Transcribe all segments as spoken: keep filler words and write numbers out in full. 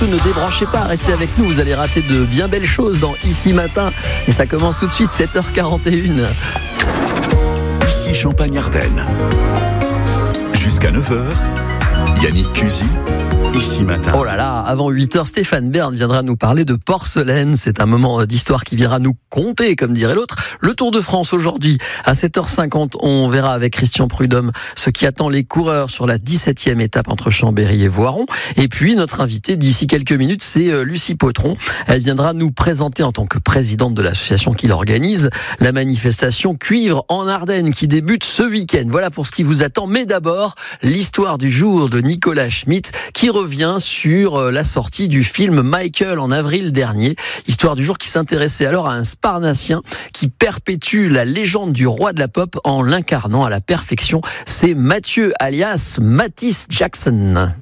surtout ne débranchez pas, restez avec nous, vous allez rater de bien belles choses dans Ici Matin. Et ça commence tout de suite, sept heures quarante et une. Ici Champagne-Ardenne. Jusqu'à neuf heures, Yannick Cusy. Ici Matin. Oh là là, avant huit heures, Stéphane Bern viendra nous parler de porcelaine. C'est un moment d'histoire qui viendra nous conter, comme dirait l'autre. Le Tour de France aujourd'hui, à sept heures cinquante, on verra avec Christian Prudhomme ce qui attend les coureurs sur la dix-septième étape entre Chambéry et Voiron. Et puis, notre invitée d'ici quelques minutes, c'est Lucie Potron. Elle viendra nous présenter en tant que présidente de l'association qui l'organise, la manifestation Cuivre en Ardennes qui débute ce week-end. Voilà pour ce qui vous attend. Mais d'abord, l'histoire du jour de Nicolas Schmitt qui revient sur la sortie du film Michael en avril dernier. Histoire du jour qui s'intéressait alors à un Sparnacien qui perpétue la légende du roi de la pop en l'incarnant à la perfection. C'est Mathieu alias Matisse Jackson.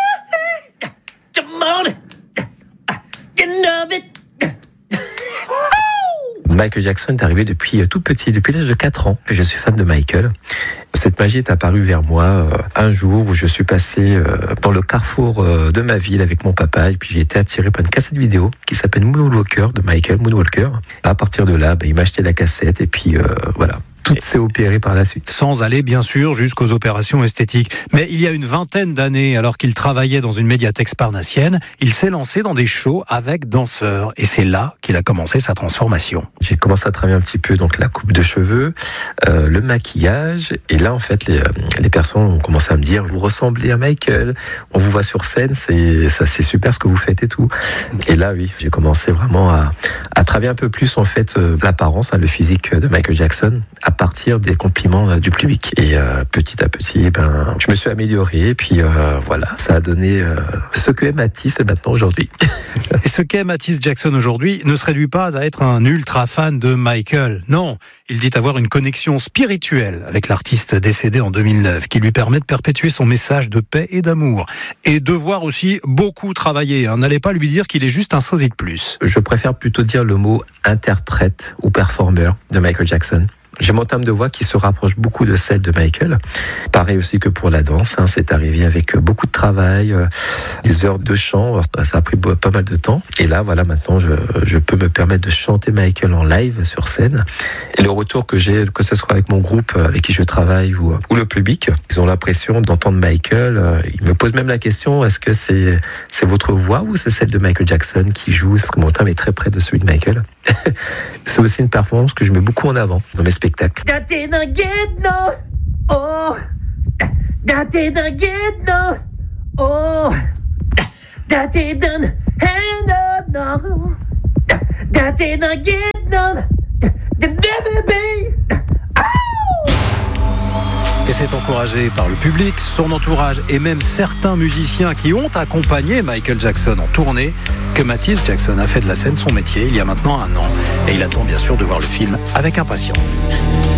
Michael Jackson est arrivé depuis tout petit, depuis l'âge de quatre ans que je suis fan de Michael. Cette magie est apparue vers moi euh, un jour où je suis passé euh, dans le carrefour euh, de ma ville avec mon papa et puis j'ai été attiré par une cassette vidéo qui s'appelle Moonwalker de Michael Moonwalker. À partir de là, bah, il m'a acheté la cassette et puis euh, voilà. Tout s'est opéré par la suite. Sans aller, bien sûr, jusqu'aux opérations esthétiques. Mais il y a une vingtaine d'années, alors qu'il travaillait dans une médiathèque sparnacienne, il s'est lancé dans des shows avec danseurs. Et c'est là qu'il a commencé sa transformation. J'ai commencé à travailler un petit peu donc la coupe de cheveux, euh, le maquillage. Et là, en fait, les, les personnes ont commencé à me dire « Vous ressemblez à Michael, on vous voit sur scène, c'est, ça, c'est super ce que vous faites et tout. » Et là, oui, j'ai commencé vraiment à, à travailler un peu plus, en fait, euh, l'apparence, hein, le physique de Michael Jackson, à partir des compliments euh, du public. Et euh, petit à petit, ben, je me suis amélioré. Et puis euh, voilà, ça a donné euh, ce que est Matisse maintenant aujourd'hui. Et ce qu'est Matisse Jackson aujourd'hui ne se réduit pas à être un ultra fan de Michael. Non, il dit avoir une connexion spirituelle avec l'artiste décédé en deux mille neuf qui lui permet de perpétuer son message de paix et d'amour. Et devoir aussi beaucoup travailler. Hein. N'allez pas lui dire qu'il est juste un sosie de plus. Je préfère plutôt dire le mot interprète ou performeur de Michael Jackson. J'ai mon timbre de voix qui se rapproche beaucoup de celle de Michael. Pareil aussi que pour la danse, hein, c'est arrivé avec beaucoup de travail, euh, des heures de chant, ça a pris pas mal de temps. Et là, voilà, maintenant, je, je peux me permettre de chanter Michael en live sur scène. Et le retour que j'ai, que ce soit avec mon groupe avec qui je travaille ou, ou le public, ils ont l'impression d'entendre Michael. Euh, ils me posent même la question, est-ce que c'est, c'est votre voix ou c'est celle de Michael Jackson qui joue? Parce que mon timbre est très près de celui de Michael. C'est aussi une performance que je mets beaucoup en avant dans mes spectacles. That didn't get no, oh, that didn't get no, oh, that didn't hand no, that didn't get no, the baby, oh. Et c'est encouragé par le public, son entourage et même certains musiciens qui ont accompagné Michael Jackson en tournée que Matisse Jackson a fait de la scène son métier il y a maintenant un an. Et il attend bien sûr de voir le film avec impatience.